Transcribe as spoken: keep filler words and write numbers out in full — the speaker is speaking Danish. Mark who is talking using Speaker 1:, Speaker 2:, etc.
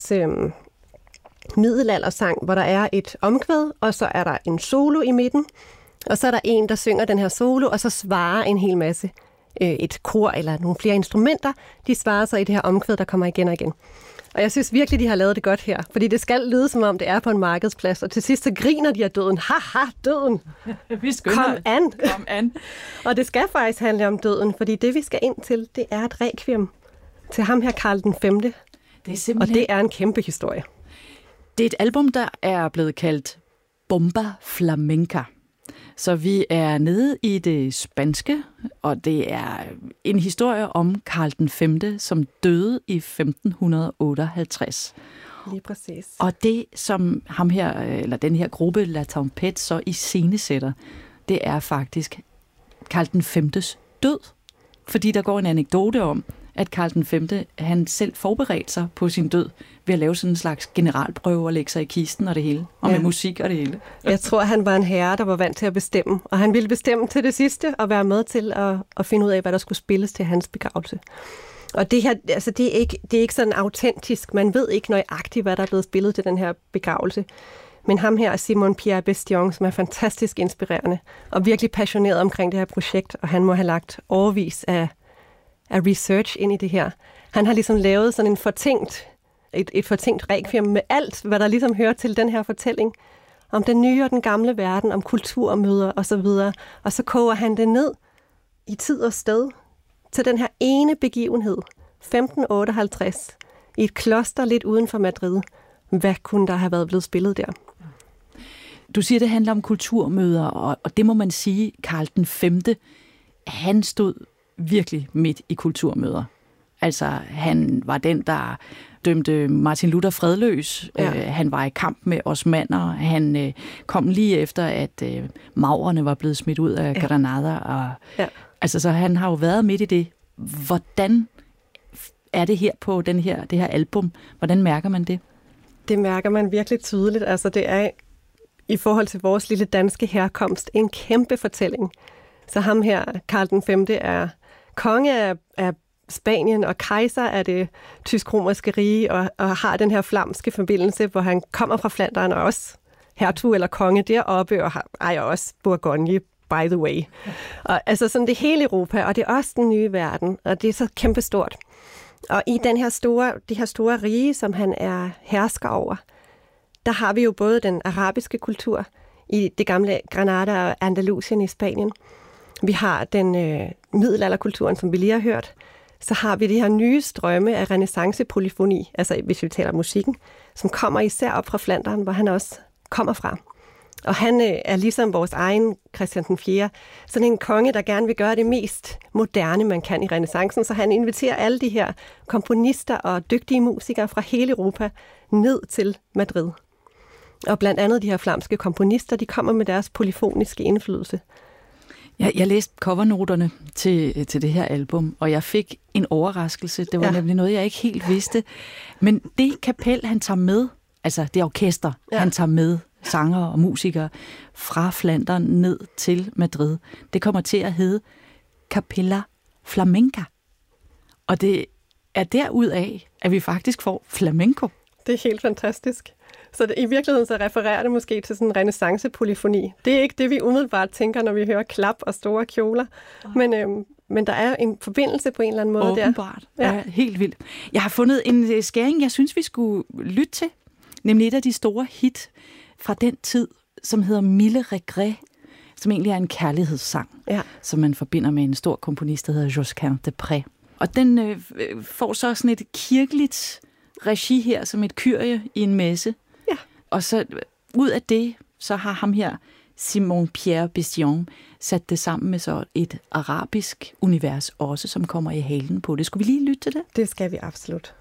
Speaker 1: slags øh, middelaldersang, hvor der er et omkvæd, og så er der en solo i midten, og så er der en, der synger den her solo, og så svarer en hel masse, øh, et kor eller nogle flere instrumenter, de svarer så i det her omkvæd, der kommer igen og igen. Og jeg synes virkelig, de har lavet det godt her, fordi det skal lyde, som om det er på en markedsplads, og til sidst så griner de af døden. Haha, døden!
Speaker 2: Vi
Speaker 1: Kom an!
Speaker 2: Kom an!
Speaker 1: Og det skal faktisk handle om døden, fordi det, vi skal ind til, det er et requiem til ham her, Karl den femte.
Speaker 2: Det er simpelthen...
Speaker 1: Og det er en kæmpe historie.
Speaker 2: Det er et album, der er blevet kaldt Bomba Flamenca. Så vi er nede i det spanske, og det er en historie om Karl den femte, som døde i femten otteoghalvtreds.
Speaker 1: Lige præcis.
Speaker 2: Og det, som ham her, eller den her gruppe La Tempête så iscenesætter, det er faktisk Karl den femtes død. Fordi der går en anekdote om, at Karl den femte, han selv forberedte sig på sin død ved at lave sådan en slags generalprøve og lægge sig i kisten og det hele, og ja. med musik og det hele.
Speaker 1: Jeg tror, han var en herre, der var vant til at bestemme, og han ville bestemme til det sidste og være med til at, at finde ud af, hvad der skulle spilles til hans begravelse. Og det her, altså det er ikke, det er ikke sådan autentisk. Man ved ikke nøjagtigt, hvad der er blevet spillet til den her begravelse. Men ham her er Simon Pierre Bestion, som er fantastisk inspirerende og virkelig passioneret omkring det her projekt, og han må have lagt overvis af af research ind i det her. Han har ligesom lavet sådan en fortænkt, et, et fortænkt requiem med alt, hvad der ligesom hører til den her fortælling, om den nye og den gamle verden, om kulturmøder og så videre. Og så koger han det ned i tid og sted til den her ene begivenhed, femten otteoghalvtreds, i et kloster lidt uden for Madrid. Hvad kunne der have været blevet spillet der?
Speaker 2: Du siger, det handler om kulturmøder, og, og det må man sige, Karl den femte, han stod virkelig midt i kulturmøder. Altså, han var den, der dømte Martin Luther fredløs. Ja. Øh, han var i kamp med osmanner. Han øh, kom lige efter, at øh, maurerne var blevet smidt ud af Granada. Og, ja. Altså, så han har jo været midt i det. Hvordan er det her på den her, det her album? Hvordan mærker man det?
Speaker 1: Det mærker man virkelig tydeligt. Altså, det er i forhold til vores lille danske herkomst en kæmpe fortælling. Så ham her, Karl den femte, er konge af, af Spanien og kejser af det tysk-romerske rige, og, og har den her flamske forbindelse, hvor han kommer fra Flandern og også hertug eller konge deroppe, og har, ejer også Bourgogne, by the way. Og altså sådan det hele Europa, og det er også den nye verden, og det er så kæmpestort. Og i den her store, det her store rige, som han er hersker over, der har vi jo både den arabiske kultur i det gamle Granada og Andalusien i Spanien. Vi har den øh, middelalderkulturen, som vi lige har hørt. Så har vi det her nye strømme af renæssancepolyfoni, altså hvis vi taler om musikken, som kommer især op fra Flandern, hvor han også kommer fra. Og han øh, er ligesom vores egen Christian den fjerde, sådan en konge, der gerne vil gøre det mest moderne, man kan i renæssancen. Så han inviterer alle de her komponister og dygtige musikere fra hele Europa ned til Madrid. Og blandt andet de her flamske komponister, de kommer med deres polyfoniske indflydelse.
Speaker 2: Jeg, jeg læste covernoterne til, til det her album, og jeg fik en overraskelse. Det var ja. nemlig noget, jeg ikke helt vidste. Men det kapel, han tager med, altså det orkester, ja. han tager med, sanger og musikere, fra Flandern ned til Madrid, det kommer til at hedde Capella Flamenca. Og det er derudaf, at vi faktisk får flamenco.
Speaker 1: Det er helt fantastisk. Så det, i virkeligheden så refererer det måske til sådan en renæssancepolyfoni. Det er ikke det, vi umiddelbart tænker, når vi hører klap og store kjoler. Men, øhm, men der er en forbindelse på en eller anden måde der.
Speaker 2: Åbenbart. Ja. Ja, helt vildt. Jeg har fundet en skæring, jeg synes, vi skulle lytte til. Nemlig et af de store hit fra den tid, som hedder Mille Regret, som egentlig er en kærlighedssang, ja. som man forbinder med en stor komponist, der hedder Josquin des Prez. Og den øh, får så sådan et kirkeligt regi her, som et kyrie i en messe. Ja. Og så ud af det, så har ham her, Simon Pierre Bestion, sat det sammen med så et arabisk univers også, som kommer i halen på det. Skulle vi lige lytte til det?
Speaker 1: Det skal vi absolut.